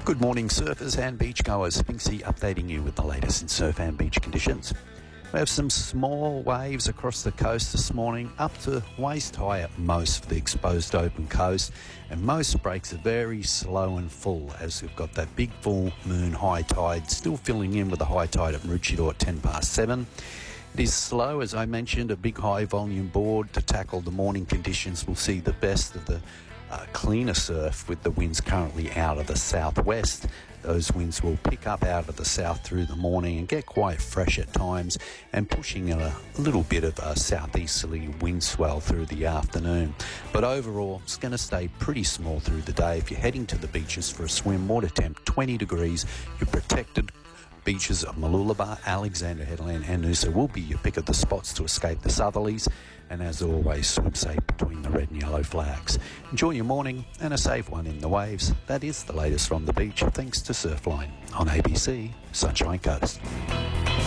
Good morning, surfers and beachgoers. Binksy updating you with the latest in surf and beach conditions. We have some small waves across the coast this morning, up to waist high at most for the exposed open coast, and most breaks are very slow and full as we've got that big full moon high tide still filling in with a high tide at Maroochydore at 7:10. It is slow, as I mentioned, a big high volume board to tackle the morning conditions. We'll see the best of the cleaner surf with the winds currently out of the southwest. Those winds will pick up out of the south through the morning and get quite fresh at times, and pushing a little bit of a southeasterly wind swell through the afternoon. But overall, it's going to stay pretty small through the day. If you're heading to the beaches for a swim, water temp 20 degrees, you're protected. Beaches of Mooloolaba, Alexander Headland and Noosa will be your pick of the spots to escape the southerlies, and as always, swim safe between the red and yellow flags. Enjoy your morning and a safe one in the waves. That is the latest from the beach, thanks to Surfline on ABC Sunshine Coast.